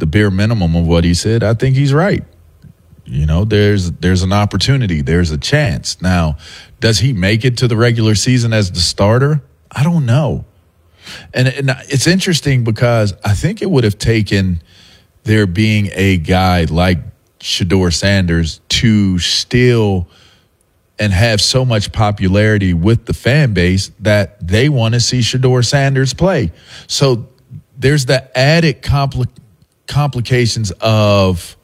the bare minimum of what he said, I think he's right. You know, there's an opportunity. There's a chance. Now, does he make it to the regular season as the starter? I don't know. And it's interesting because I think it would have taken there being a guy like Shedeur Sanders to still and have so much popularity with the fan base that they want to see Shedeur Sanders play. So there's the added complications of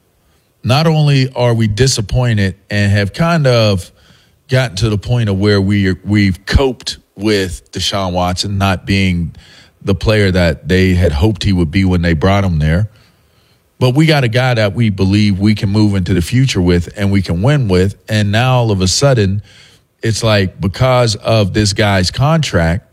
not only are we disappointed and have kind of gotten to the point of where we've coped with Deshaun Watson not being the player that they had hoped he would be when they brought him there. But we got a guy that we believe we can move into the future with and we can win with. And now all of a sudden, it's like because of this guy's contract,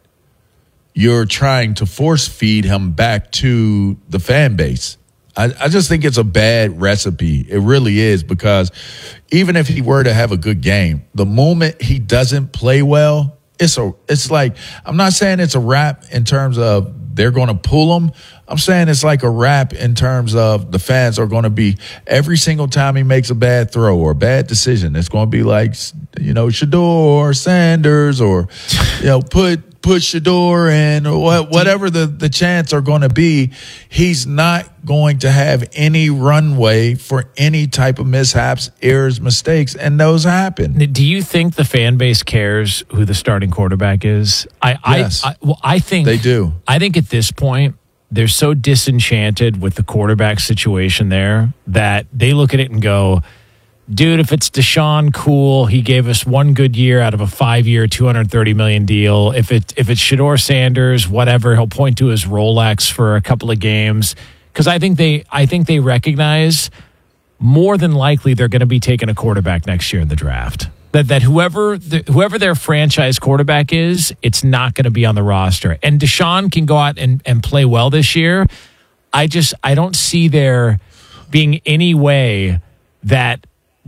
you're trying to force feed him back to the fan base. I just think it's a bad recipe. It really is, because even if he were to have a good game, the moment he doesn't play well, it's like, I'm not saying it's a wrap in terms of they're going to pull him. I'm saying it's like a wrap in terms of the fans are going to be, every single time he makes a bad throw or a bad decision, it's going to be like, you know, Shedeur Sanders, or, you know, put Shedeur in, or whatever the chants are going to be. He's not going to have any runway for any type of mishaps, errors, mistakes, and those happen. Do you think the fan base cares who the starting quarterback is? Yes. I think they do. I think at this point, they're so disenchanted with the quarterback situation there that they look at it and go, dude, if it's Deshaun, cool. He gave us one good year out of a 5-year, $230 million deal. If it's Shedeur Sanders, whatever, he'll point to his Rolex for a couple of games. Because I think they recognize more than likely they're going to be taking a quarterback next year in the draft. That whoever their franchise quarterback is, it's not going to be on the roster. And Deshaun can go out and play well this year. I don't see there being any way that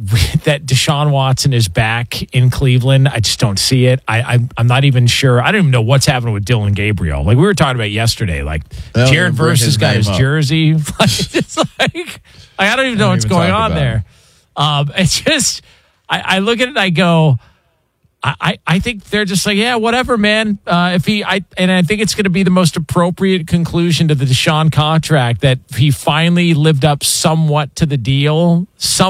Deshaun Watson is back in Cleveland. I just don't see it. I'm not even sure. I don't even know what's happening with Dylan Gabriel. Like we were talking about yesterday, like Jared Verse has got his jersey. It's like I don't even know what's going on there. It's just I look at it and I go, I think they're just like, yeah, whatever, man. I think it's going to be the most appropriate conclusion to the Deshaun contract that he finally lived up somewhat to the deal,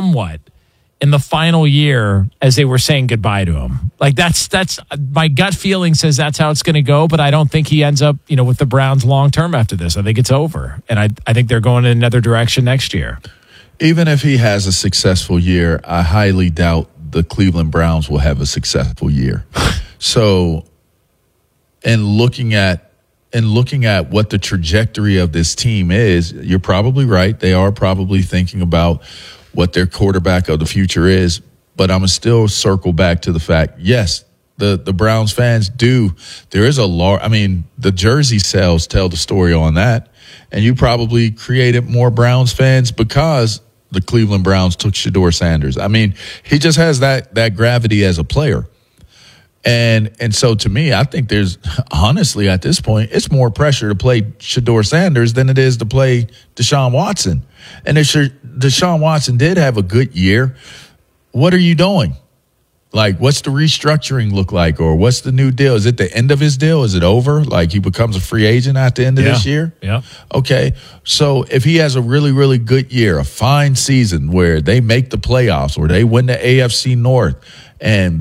in the final year as they were saying goodbye to him. Like that's my gut feeling says that's how it's going to go, but I don't think he ends up, with the Browns long term after this. I think it's over. And I think they're going in another direction next year. Even if he has a successful year, I highly doubt the Cleveland Browns will have a successful year. So, in looking at what the trajectory of this team is, you're probably right. They are probably thinking about what their quarterback of the future is. But I'm going to still circle back to the fact, yes, the Browns fans do. There is the jersey sales tell the story on that. And you probably created more Browns fans because the Cleveland Browns took Shedeur Sanders. I mean, he just has that gravity as a player. And so to me, I think there's honestly at this point, it's more pressure to play Shedeur Sanders than it is to play Deshaun Watson. And if Deshaun Watson did have a good year, what are you doing? Like, what's the restructuring look like? Or what's the new deal? Is it the end of his deal? Is it over? Like he becomes a free agent at the end of this year? Yeah. Okay. So if he has a really, really good year, a fine season where they make the playoffs or they win the AFC North and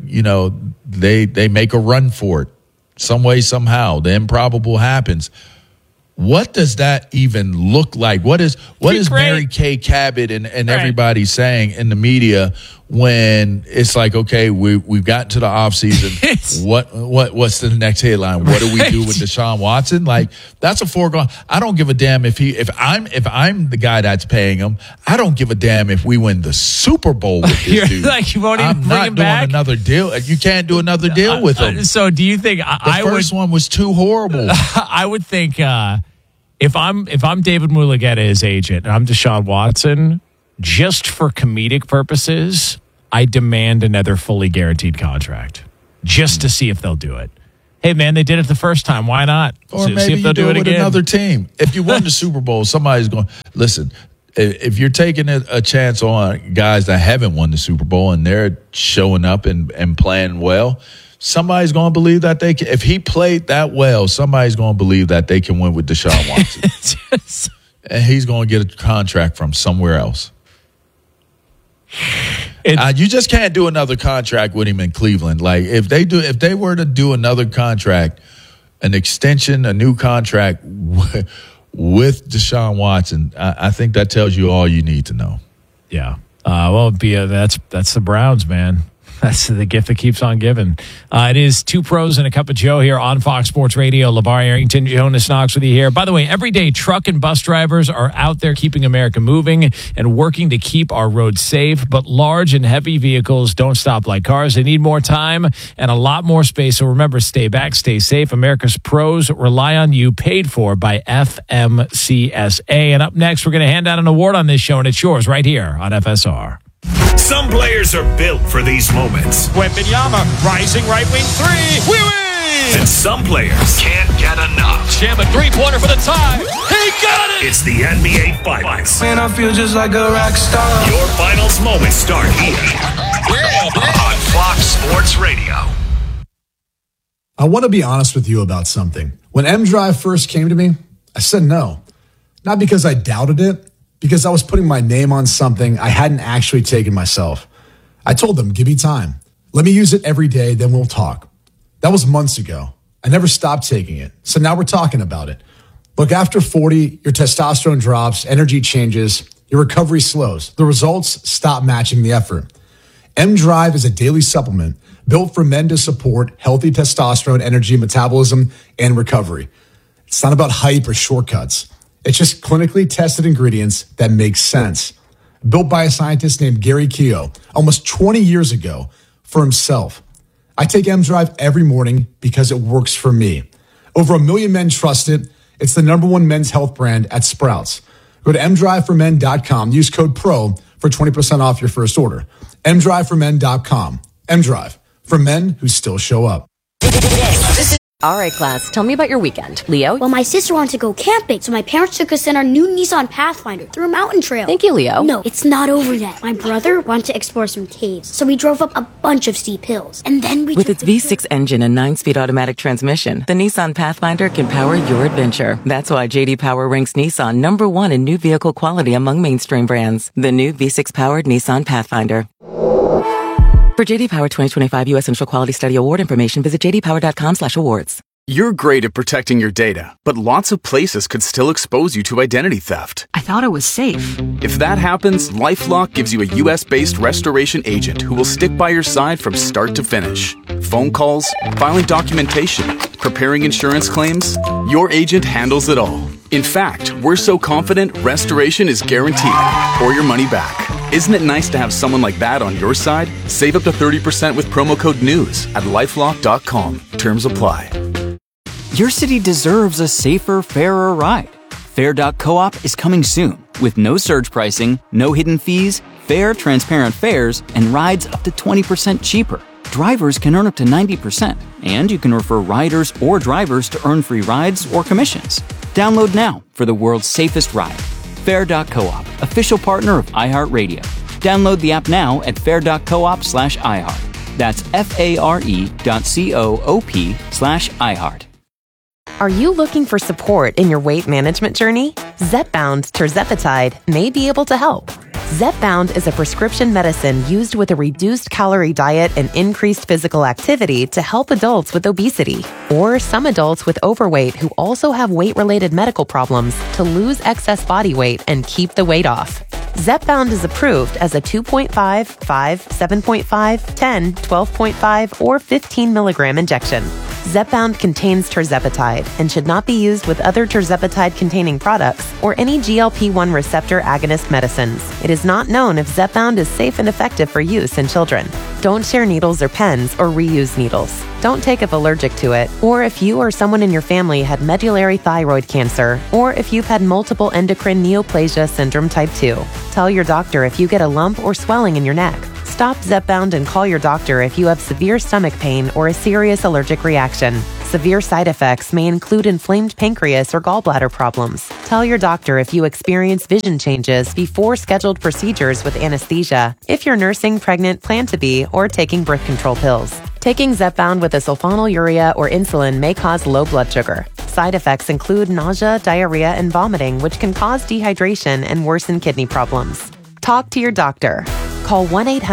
they make a run for it some way, somehow, the improbable happens. What does that even look like? What is Mary Kay Cabot and everybody saying in the media when it's like, okay, we've gotten to the offseason. What's the next headline? What do we do with Deshaun Watson? Like that's a foregone. I don't give a damn if I'm the guy that's paying him. I don't give a damn if we win the Super Bowl with this dude. Like you won't even bring him back? I'm not doing another deal. You can't do another deal with him. So do you think the first one was too horrible? I would think if I'm David Mulugheta, his agent, and I'm Deshaun Watson, just for comedic purposes, I demand another fully guaranteed contract just to see if they'll do it. Hey, man, they did it the first time. Why not? Or See maybe if you they'll do it with again. another team. If you won the Super Bowl, somebody's going, listen, if you're taking a chance on guys that haven't won the Super Bowl and they're showing up and playing well, somebody's going to believe that they can. If he played that well, somebody's going to believe that they can win with Deshaun Watson. And he's going to get a contract from somewhere else. You just can't do another contract with him in Cleveland. Like if they were to do another contract, an extension, a new contract with Deshaun Watson, I think that tells you all you need to know. Yeah. That's the Browns, man. That's the gift that keeps on giving. It is Two Pros and a Cup of Joe here on Fox Sports Radio. LeVar Arrington, Jonas Knox with you here. By the way, every day truck and bus drivers are out there keeping America moving and working to keep our roads safe. But large and heavy vehicles don't stop like cars. They need more time and a lot more space. So remember, stay back, stay safe. America's pros rely on you, paid for by FMCSA. And up next, we're going to hand out an award on this show, and it's yours right here on FSR. Some players are built for these moments. Wembanyama, rising right wing three. We win! And some players can't get enough. Jam a three-pointer for the tie. He got it! It's the NBA Finals. Man, I feel just like a rock star. Your finals moments start here on Fox Sports Radio. I want to be honest with you about something. When M-Drive first came to me, I said no. Not because I doubted it, because I was putting my name on something I hadn't actually taken myself. I told them, give me time. Let me use it every day, then we'll talk. That was months ago. I never stopped taking it. So now we're talking about it. Look, after 40, your testosterone drops, energy changes, your recovery slows. The results stop matching the effort. M-Drive is a daily supplement built for men to support healthy testosterone, energy, metabolism, and recovery. It's not about hype or shortcuts. It's just clinically tested ingredients that make sense. Built by a scientist named Gary Keogh almost 20 years ago for himself. I take M-Drive every morning because it works for me. Over 1 million men trust it. It's the #1 men's health brand at Sprouts. Go to mdriveformen.com. Use code PRO for 20% off your first order. mdriveformen.com. M-Drive, for men who still show up. All right, class, tell me about your weekend. Leo? Well, my sister wanted to go camping, so my parents took us in our new Nissan Pathfinder through a mountain trail. Thank you, Leo. No, it's not over yet. My brother wanted to explore some caves, so we drove up a bunch of steep hills. And then we With its V6 engine and 9-speed automatic transmission, the Nissan Pathfinder can power your adventure. That's why J.D. Power ranks Nissan #1 in new vehicle quality among mainstream brands. The new V6-powered Nissan Pathfinder. For J.D. Power 2025 U.S. Central Quality Study Award information, visit jdpower.com/awards. You're great at protecting your data, but lots of places could still expose you to identity theft. I thought it was safe. If that happens, LifeLock gives you a U.S.-based restoration agent who will stick by your side from start to finish. Phone calls, filing documentation, preparing insurance claims, your agent handles it all. In fact, we're so confident restoration is guaranteed or your money back. Isn't it nice to have someone like that on your side? Save up to 30% with promo code NEWS at LifeLock.com. Terms apply. Your city deserves a safer, fairer ride. Fair.coop is coming soon with no surge pricing, no hidden fees, fair, transparent fares, and rides up to 20% cheaper. Drivers can earn up to 90%, and you can refer riders or drivers to earn free rides or commissions. Download now for the world's safest ride. Fair.coop, official partner of iHeartRadio. Download the app now at fair.coop/iHeart. That's FARE.coop/iHeart. Are you looking for support in your weight management journey? Zepbound tirzepatide may be able to help. Zepbound is a prescription medicine used with a reduced calorie diet and increased physical activity to help adults with obesity or some adults with overweight who also have weight-related medical problems to lose excess body weight and keep the weight off. Zepbound is approved as a 2.5, 5, 7.5, 10, 12.5, or 15 milligram injection. Zepbound contains tirzepatide and should not be used with other tirzepatide-containing products or any GLP-1 receptor agonist medicines. It is not known if Zepbound is safe and effective for use in children. Don't share needles or pens or reuse needles. Don't take if allergic to it, or if you or someone in your family had medullary thyroid cancer, or if you've had multiple endocrine neoplasia syndrome type 2. Tell your doctor if you get a lump or swelling in your neck. Stop Zepbound and call your doctor if you have severe stomach pain or a serious allergic reaction. severe side effects may include inflamed pancreas or gallbladder problems. Tell your doctor if you experience vision changes before scheduled procedures with anesthesia, if you're nursing, pregnant, plan to be, or taking birth control pills. Taking Zepbound with a sulfonylurea or insulin may cause low blood sugar. Side effects include nausea, diarrhea, and vomiting, which can cause dehydration and worsen kidney problems. Talk to your doctor. Call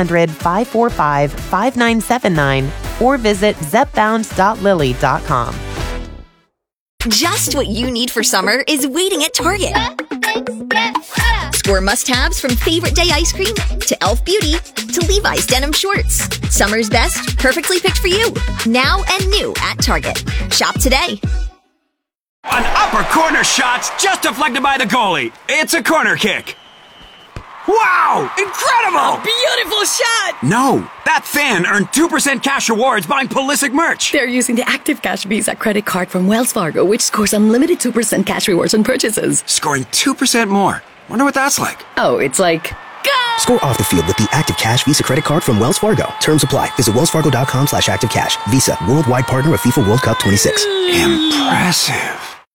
1-800-545-5979 or visit zepbound.lilly.com. Just what you need for summer is waiting at Target. Score must-haves from Favorite Day ice cream to Elf Beauty to Levi's denim shorts. Summer's best, perfectly picked for you. Now and new at Target. Shop today. An upper corner shot just deflected by the goalie. It's a corner kick. Wow! Incredible! A beautiful shot! No, that fan earned 2% cash rewards buying Pulisic merch. They're using the Active Cash Visa credit card from Wells Fargo, which scores unlimited 2% cash rewards on purchases. Scoring 2% more. Wonder what that's like. Oh, it's like... Go! Score off the field with the Active Cash Visa credit card from Wells Fargo. Terms apply. Visit wellsfargo.com/activecash. Visa, worldwide partner of FIFA World Cup 26. Impressive.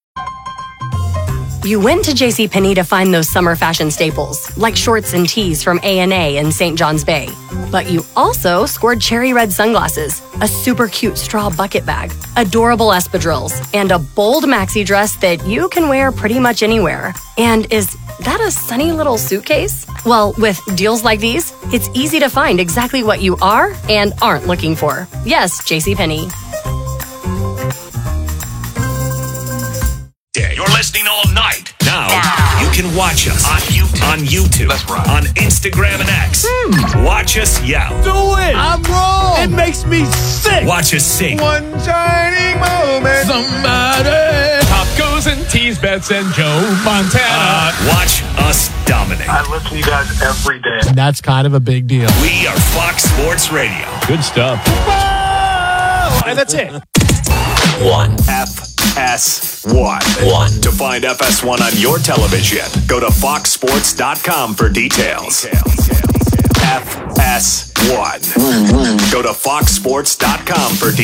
You went to JCPenney to find those summer fashion staples, like shorts and tees from A&A and St. John's Bay. But you also scored cherry red sunglasses, a super cute straw bucket bag, adorable espadrilles, and a bold maxi dress that you can wear pretty much anywhere. And is that a sunny little suitcase? Well, with deals like these, it's easy to find exactly what you are and aren't looking for. Yes, JCPenney. You're listening all night. Now you can watch us on YouTube, on Instagram and X. Watch us yell. Do it! I'm wrong! It makes me sick! Watch us sing. One shining moment. Somebody. Top goes and tease bets and Joe Montana. Watch us dominate. I listen to you guys every day. And that's kind of a big deal. We are Fox Sports Radio. Good stuff. Whoa! And that's it. FS1. To find FS1 on your television, go to foxsports.com for details. FS1. Go to foxsports.com for details.